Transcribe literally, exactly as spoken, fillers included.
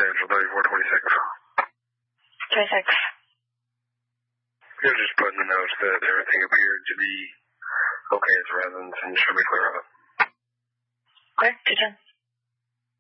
Central, thirty-four twenty-six. twenty-six. You're just putting the notes that everything appeared to be okay as residents and should be clear of it. Okay, good job.